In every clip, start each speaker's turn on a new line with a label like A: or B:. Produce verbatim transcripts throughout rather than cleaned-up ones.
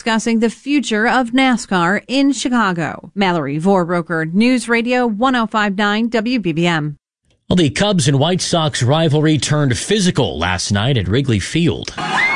A: discussing the future of NASCAR in Chicago. Mallory Vorbroker, News Radio one oh five point nine W B B M.
B: Well, the Cubs and White Sox rivalry turned physical last night at Wrigley Field.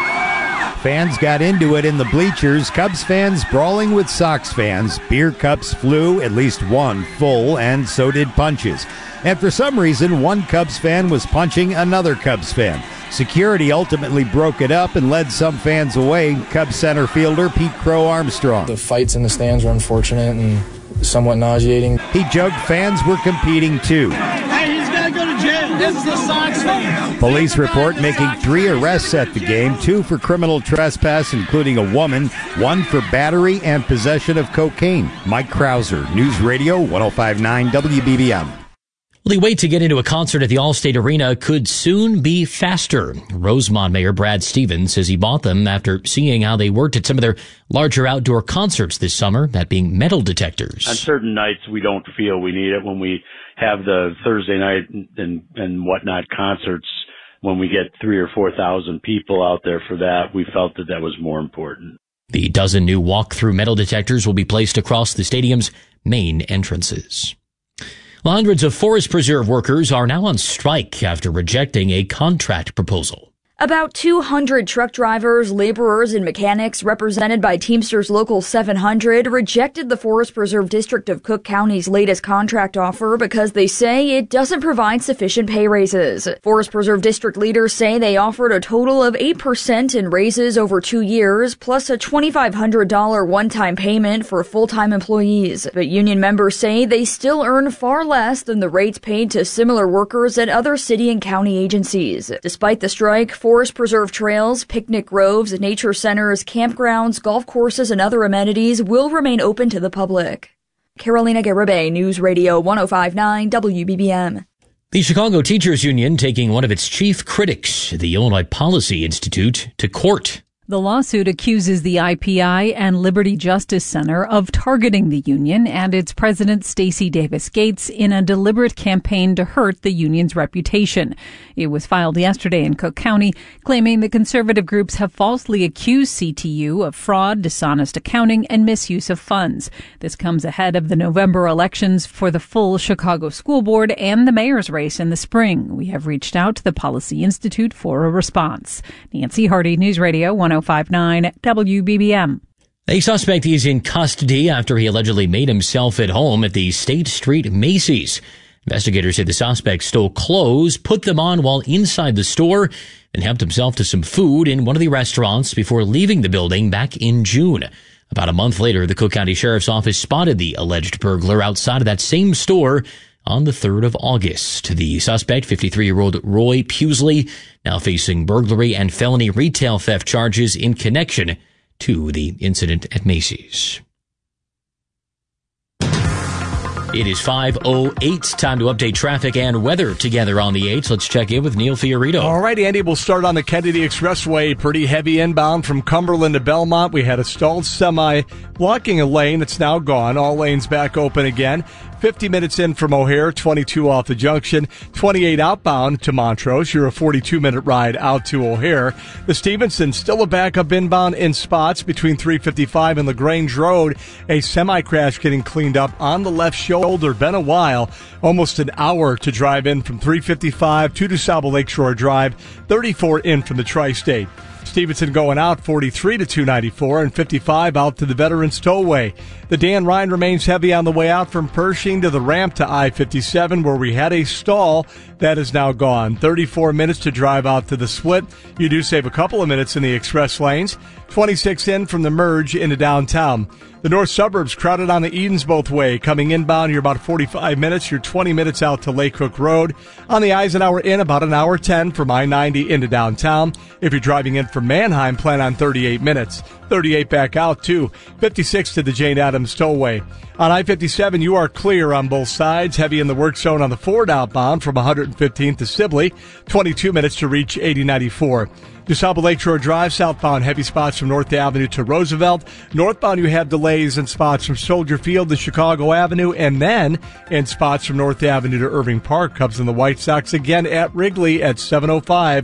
C: Fans got into it in the bleachers. Cubs fans brawling with Sox fans. Beer cups flew, at least one full, and so did punches. And for some reason, one Cubs fan was punching another Cubs fan. Security ultimately broke it up and led some fans away. Cubs center fielder Pete Crow Armstrong.
D: The fights in the stands were unfortunate and somewhat nauseating.
C: He joked fans were competing too.
E: Hey, he's got to go to jail. This is the Sox fan.
C: Police report making three arrests at the game, two for criminal trespass, including a woman, one for battery and possession of cocaine. Mike Krauser, News Radio one oh five point nine W B B M.
B: The wait to get into a concert at the Allstate Arena could soon be faster. Rosemont Mayor Brad Stevens says he bought them after seeing how they worked at some of their larger outdoor concerts this summer, that being metal detectors.
F: On certain nights, we don't feel we need it. When we have the Thursday night and, and whatnot concerts, when we get three or four thousand people out there for that, we felt that that was more important.
B: The dozen new walk-through metal detectors will be placed across the stadium's main entrances. Well, hundreds of Forest Preserve workers are now on strike after rejecting a contract proposal.
G: About two hundred truck drivers, laborers, and mechanics represented by Teamsters Local seven hundred rejected the Forest Preserve District of Cook County's latest contract offer because they say it doesn't provide sufficient pay raises. Forest Preserve District leaders say they offered a total of eight percent in raises over two years, plus a twenty-five hundred dollars one-time payment for full-time employees. But union members say they still earn far less than the rates paid to similar workers at other city and county agencies. Despite the strike, Forest Preserve trails, picnic groves, nature centers, campgrounds, golf courses, and other amenities will remain open to the public. Carolina Garibay, News Radio one oh five point nine W B B M.
B: The Chicago Teachers Union taking one of its chief critics, the Illinois Policy Institute, to court.
H: The lawsuit accuses the I P I and Liberty Justice Center of targeting the union and its president, Stacey Davis Gates, in a deliberate campaign to hurt the union's reputation. It was filed yesterday in Cook County, claiming the conservative groups have falsely accused C T U of fraud, dishonest accounting, and misuse of funds. This comes ahead of the November elections for the full Chicago School Board and the mayor's race in the spring. We have reached out to the Policy Institute for a response. Nancy Hardy, News Radio one oh five point nine W B B M.
B: A suspect is in custody after he allegedly made himself at home at the State Street Macy's. Investigators say the suspect stole clothes, put them on while inside the store, and helped himself to some food in one of the restaurants before leaving the building back in June. About a month later, the Cook County Sheriff's Office spotted the alleged burglar outside of that same store on the third of August. The suspect, fifty-three-year-old Roy Pusley, now facing burglary and felony retail theft charges in connection to the incident at Macy's. It is five oh eight. Time to update traffic and weather together on the eights. Let's check in with Neil Fiorito.
I: All right, Andy, we'll start on the Kennedy Expressway. Pretty heavy inbound from Cumberland to Belmont. We had a stalled semi blocking a lane that's now gone. All lanes back open again. fifty minutes in from O'Hare, twenty-two off the junction, twenty-eight outbound to Montrose. You're a forty-two minute ride out to O'Hare. The Stevenson, still a backup inbound in spots between three fifty-five and LaGrange Road. A semi-crash getting cleaned up on the left shoulder. Been a while. Almost an hour to drive in from three fifty-five to DuSable Lakeshore Drive. thirty-four in from the Tri-State. Stevenson going out forty-three to two ninety-four and fifty-five out to the Veterans Tollway. The Dan Ryan remains heavy on the way out from Pershing to the ramp to I fifty-seven where we had a stall. That is now gone. thirty-four minutes to drive out to the split. You do save a couple of minutes in the express lanes. twenty-six in from the merge into downtown. The north suburbs crowded on the Edens both way. Coming inbound, you're about forty-five minutes. You're twenty minutes out to Lake Cook Road. On the Eisenhower in, about an hour ten from I ninety into downtown. If you're driving in from Manheim, plan on thirty-eight minutes. thirty-eight back out, too. fifty-six to the Jane Addams Tollway. On I fifty-seven, you are clear on both sides. Heavy in the work zone on the Ford outbound from one fifteenth to Sibley. twenty-two minutes to reach eighty ninety-four. DuSable Lakeshore Drive, southbound heavy spots from North Avenue to Roosevelt. Northbound you have delays in spots from Soldier Field to Chicago Avenue, and then in spots from North Avenue to Irving Park. Cubs and the White Sox again at Wrigley at seven oh five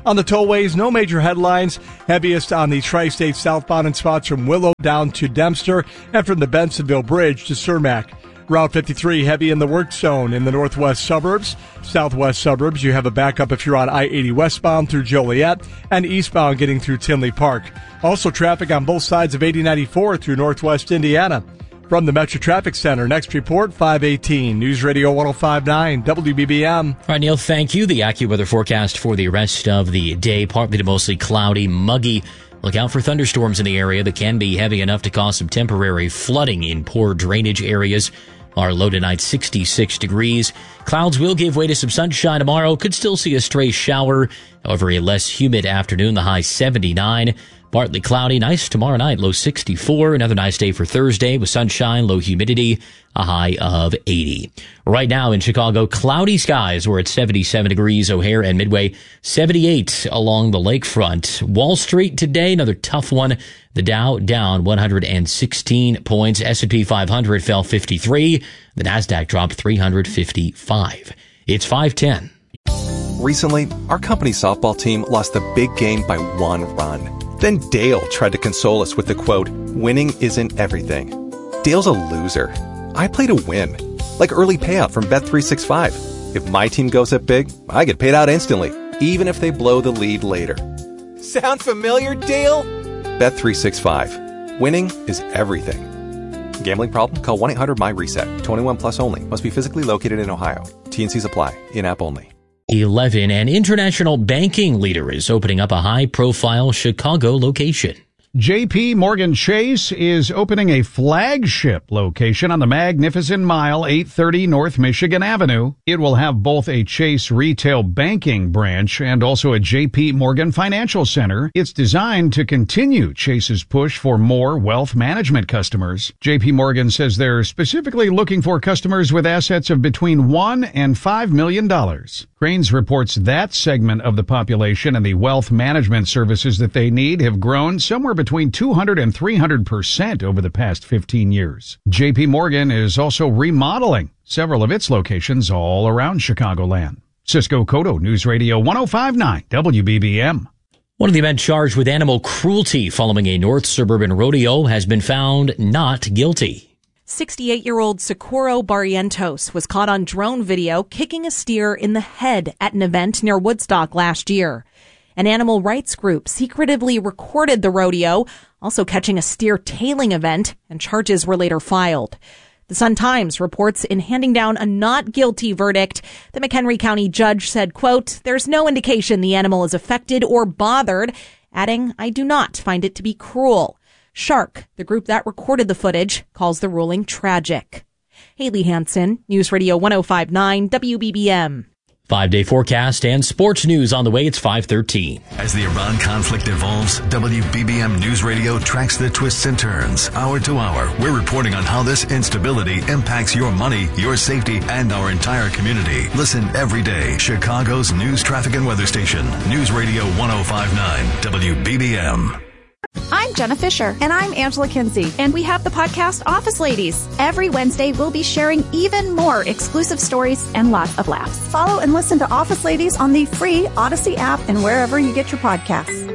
I: On the tollways, no major headlines. Heaviest on the tri-state southbound in spots from Willow down to Dempster and from the Bensonville Bridge to Cermak. Route fifty-three, heavy in the work zone in the northwest suburbs. Southwest suburbs, you have a backup if you're on I eighty westbound through Joliet and eastbound getting through Tinley Park. Also traffic on both sides of eighty ninety-four through northwest Indiana. From the Metro Traffic Center, next report, five eighteen, News Radio one oh five point nine, W B B M.
B: All right, Neil, thank you. The AccuWeather forecast for the rest of the day, partly to mostly cloudy, muggy. Look out for thunderstorms in the area that can be heavy enough to cause some temporary flooding in poor drainage areas. Our low tonight, sixty-six degrees. Clouds will give way to some sunshine tomorrow. Could still see a stray shower. However, a less humid afternoon, the high seventy-nine. Partly cloudy, nice tomorrow night, low sixty-four. Another nice day for Thursday with sunshine, low humidity, a high of eighty. Right now in Chicago, cloudy skies. We're at seventy-seven degrees, O'Hare and Midway, seventy-eight along the lakefront. Wall Street today, another tough one. The Dow down one hundred sixteen points. S and P five hundred fell fifty-three. The Nasdaq dropped three hundred fifty-five. It's five ten.
J: Recently, our company's softball team lost the big game by one run. Then Dale tried to console us with the quote, "Winning isn't everything." Dale's a loser. I play to win. Like early payout from Bet three sixty-five. If my team goes up big, I get paid out instantly, even if they blow the lead later. Sound familiar, Dale? Bet three sixty-five. Winning is everything. Gambling problem? Call one eight hundred M Y reset. twenty-one plus only. Must be physically located in Ohio. T and Cs apply. In-app only.
B: eleven. An international banking leader is opening up a high-profile Chicago location.
K: J P Morgan Chase is opening a flagship location on the Magnificent Mile, eight thirty North Michigan Avenue. It will have both a Chase retail banking branch and also a J P Morgan Financial Center. It's designed to continue Chase's push for more wealth management customers. J P Morgan says they're specifically looking for customers with assets of between one and five million dollars. Cranes reports that segment of the population and the wealth management services that they need have grown somewhere between two hundred and three hundred percent over the past fifteen years. J P Morgan is also remodeling several of its locations all around Chicagoland. Cisco Cotto, News Radio one oh five point nine, W B B M.
B: One of the men charged with animal cruelty following a North Suburban rodeo has been found not guilty.
L: sixty-eight-year-old Socorro Barrientos was caught on drone video kicking a steer in the head at an event near Woodstock last year. An animal rights group secretively recorded the rodeo, also catching a steer tailing event, and charges were later filed. The Sun-Times reports in handing down a not guilty verdict, the McHenry County judge said, quote, "There's no indication the animal is affected or bothered," adding, "I do not find it to be cruel." Shark, the group that recorded the footage, calls the ruling tragic. Haley Hansen, News Radio one oh five point nine, W B B M.
B: Five-day forecast and sports news on the way. It's five thirteen.
M: As the Iran conflict evolves, W B B M News Radio tracks the twists and turns. Hour to hour, we're reporting on how this instability impacts your money, your safety, and our entire community. Listen every day. Chicago's news, traffic, and weather station. News Radio one oh five point nine, W B B M.
N: I'm Jenna Fisher.
O: And I'm Angela Kinsey.
N: And we have the podcast Office Ladies.
O: Every Wednesday, we'll be sharing even more exclusive stories and lots of laughs.
N: Follow and listen to Office Ladies on the free Odyssey app and wherever you get your podcasts.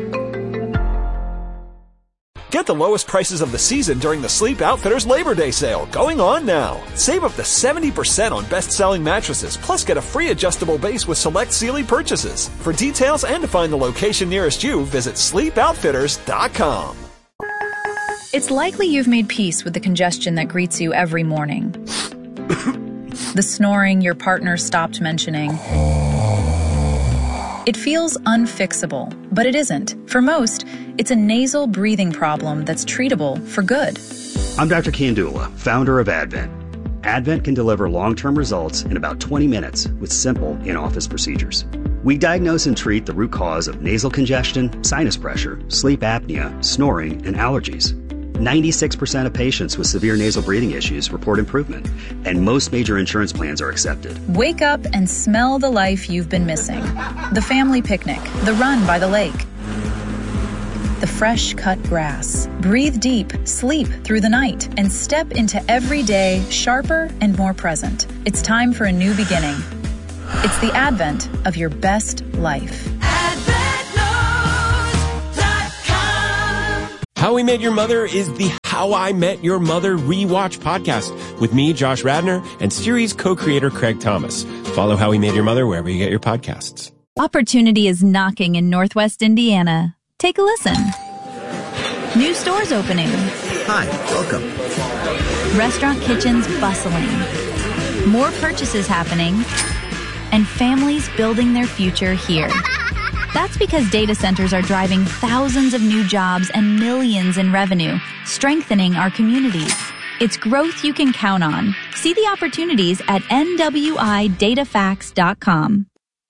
P: Get the lowest prices of the season during the Sleep Outfitters Labor Day sale, going on now. Save up to seventy percent on best-selling mattresses, plus get a free adjustable base with select Sealy purchases. For details and to find the location nearest you, visit sleep outfitters dot com.
Q: It's likely you've made peace with the congestion that greets you every morning. The snoring your partner stopped mentioning. It feels unfixable, but it isn't. For most, it's a nasal breathing problem that's treatable for good.
R: I'm Doctor Kandula, founder of Advent. Advent can deliver long-term results in about twenty minutes with simple in-office procedures. We diagnose and treat the root cause of nasal congestion, sinus pressure, sleep apnea, snoring, and allergies. ninety-six percent of patients with severe nasal breathing issues report improvement, and most major insurance plans are accepted.
Q: Wake up and smell the life you've been missing. The family picnic, the run by the lake, the fresh cut grass. Breathe deep, sleep through the night, and step into every day sharper and more present. It's time for a new beginning. It's the advent of your best life.
S: Advent How We Met Your Mother is the How I Met Your Mother Rewatch podcast with me, Josh Radner, and series co-creator Craig Thomas. Follow How We Met Your Mother wherever you get your podcasts.
Q: Opportunity is knocking in Northwest Indiana. Take a listen. New stores opening.
T: Hi, welcome.
Q: Restaurant kitchens bustling. More purchases happening. And families building their future here. That's because data centers are driving thousands of new jobs and millions in revenue, strengthening our communities. It's growth you can count on. See the opportunities at N W I data facts dot com.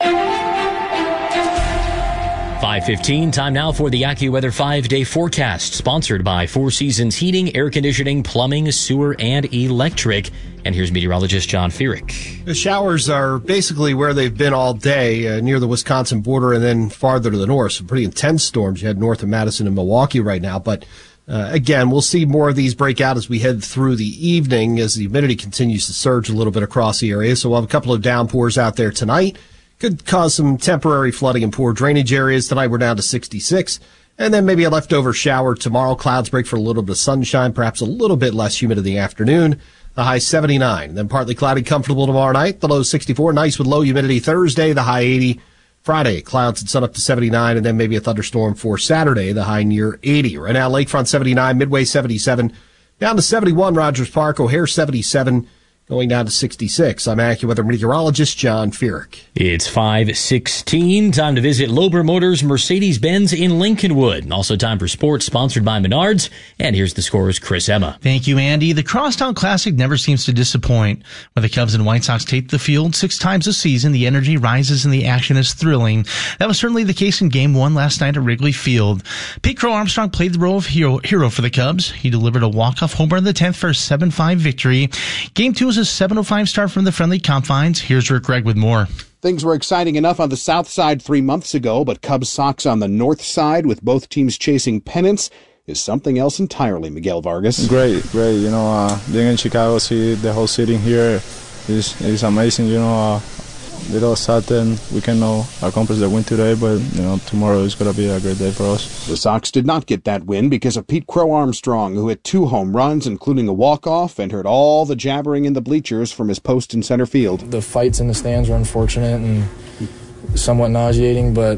B: five fifteen, time now for the AccuWeather five-day forecast, sponsored by Four Seasons Heating, Air Conditioning, Plumbing, Sewer, and Electric. And here's meteorologist John Feerick.
U: The showers are basically where they've been all day, uh, near the Wisconsin border and then farther to the north. Some pretty intense storms you had north of Madison and Milwaukee right now. But uh, again, we'll see more of these break out as we head through the evening as the humidity continues to surge a little bit across the area. So we'll have a couple of downpours out there tonight. Could cause some temporary flooding in poor drainage areas. Tonight we're down to sixty-six. And then maybe a leftover shower tomorrow. Clouds break for a little bit of sunshine, perhaps a little bit less humid in the afternoon. The high seventy-nine. Then partly cloudy, comfortable tomorrow night. The low sixty-four. Nice with low humidity Thursday. The high eighty. Friday, clouds and sun up to seventy-nine. And then maybe a thunderstorm for Saturday. The high near eighty. Right now, Lakefront seventy-nine. Midway seventy-seven. Down to seventy-one. Rogers Park. O'Hare seventy-seven. Going down to sixty-six. I'm AccuWeather meteorologist John Feerick.
B: It's five sixteen. Time to visit Lober Motors Mercedes-Benz in Lincolnwood. Also time for sports, sponsored by Menards. And here's the scorer's Chris Emma.
V: Thank you, Andy. The Crosstown Classic never seems to disappoint. When the Cubs and White Sox take the field six times a season, the energy rises and the action is thrilling. That was certainly the case in Game one last night at Wrigley Field. Pete Crow Armstrong played the role of hero, hero for the Cubs. He delivered a walk-off homer in the tenth for a seven five victory. Game two was a seven oh five start from the friendly confines. Here's Rick Gregg with more.
W: Things were exciting enough on the south side three months ago, but Cubs Sox on the north side, with both teams chasing pennants, is something else entirely. Miguel Vargas.
X: Great, great. You know, uh, being in Chicago, see the whole city here is is amazing. You know, uh, little certain we cannot accomplish the win today, but you know, tomorrow is going to be a great day for us.
W: The Sox did not get that win because of Pete Crow Armstrong, who hit two home runs, including a walk-off, and heard all the jabbering in the bleachers from his post in center field.
D: The fights in the stands were unfortunate and somewhat nauseating, but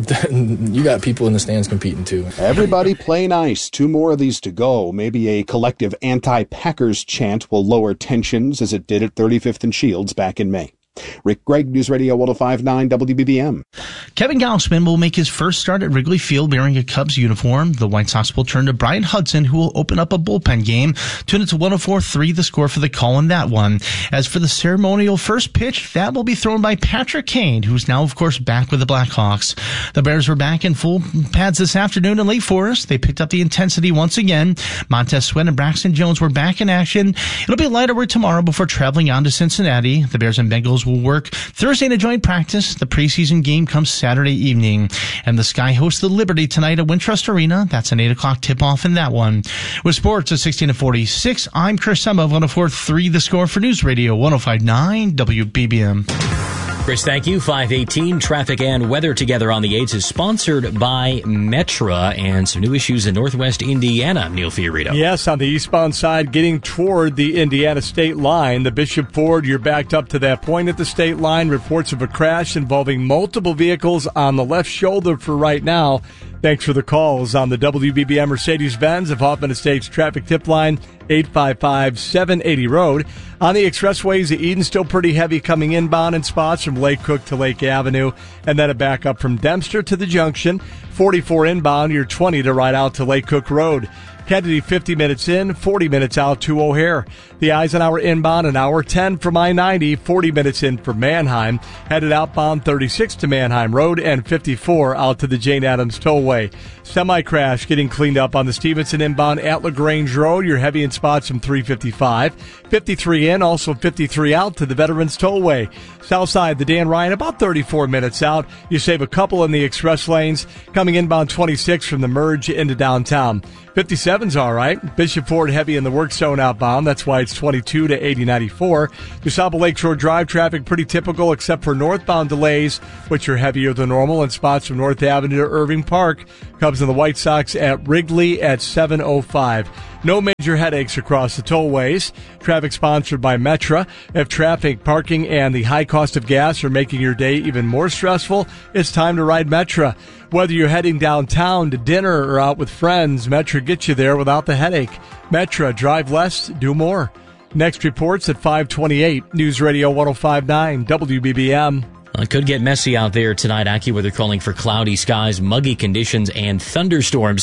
D: you got people in the stands competing too.
W: Everybody play nice. Two more of these to go. Maybe a collective anti-Packers chant will lower tensions as it did at thirty-fifth and Shields back in May. Rick Gregg, News Radio one oh five point nine W B B M.
V: Kevin Gausman will make his first start at Wrigley Field wearing a Cubs uniform. The White Sox will turn to Brian Hudson, who will open up a bullpen game. Tune it to one oh four point three, the score for the call in that one. As for the ceremonial first pitch, that will be thrown by Patrick Kane, who's now, of course, back with the Blackhawks. The Bears were back in full pads this afternoon in Lake Forest. They picked up the intensity once again. Montez Sweat and Braxton Jones were back in action. It'll be lighter work tomorrow before traveling on to Cincinnati. The Bears and Bengals will work Thursday in a joint practice. The preseason game comes Saturday evening. And the Sky hosts the Liberty tonight at Wintrust Arena. That's an eight o'clock tip-off in that one. With sports at sixteen to forty-six, I'm Chris Emma of one oh four point three, the score for News Radio one oh five point nine W B B M.
B: Chris, thank you. five eighteen, traffic and weather together on the eights is sponsored by Metra and some new issues in Northwest Indiana. Neil Fiorito.
I: Yes, on the eastbound side, getting toward the Indiana state line. The Bishop Ford, you're backed up to that point at the state line. Reports of a crash involving multiple vehicles on the left shoulder for right now. Thanks for the calls on the W B B M Mercedes-Benz of Hoffman Estates traffic tip line, eight five five, seven eighty road. On the expressways, the Eden still pretty heavy coming inbound in spots from Lake Cook to Lake Avenue, and then a backup from Dempster to the junction. forty-four inbound, you're twenty to ride out to Lake Cook Road. Kennedy fifty minutes in, forty minutes out to O'Hare. The Eisenhower inbound an hour ten from I ninety, forty minutes in for Manheim. Headed outbound thirty-six to Manheim Road and fifty-four out to the Jane Addams Tollway. Semi-crash getting cleaned up on the Stevenson inbound at LaGrange Road. You're heavy in spots from three fifty-five. fifty-three in, also fifty-three out to the Veterans Tollway. Southside, the Dan Ryan, about thirty-four minutes out. You save a couple in the express lanes. Coming inbound twenty-six from the merge into downtown. fifty-seven ninety-seven's all right. Bishop Ford heavy in the work zone outbound. That's why it's twenty-two to eighty ninety-four. DuSable Lakeshore Drive traffic pretty typical except for northbound delays, which are heavier than normal in spots from North Avenue to Irving Park. Cubs and the White Sox at Wrigley at seven oh five. No major headaches across the tollways. Traffic sponsored by Metra. If traffic, parking, and the high cost of gas are making your day even more stressful, it's time to ride Metra. Whether you're heading downtown to dinner or out with friends, Metra gets you there without the headache. Metra, drive less, do more. Next reports at five twenty-eight. News Radio one oh five point nine W B B M.
B: It could get messy out there tonight. AccuWeather calling for cloudy skies, muggy conditions, and thunderstorms.